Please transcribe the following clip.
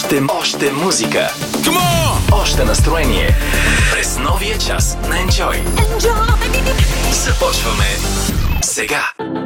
Още музика. Come on! Още настроение. През новия час на Enjoy. Започваме сега.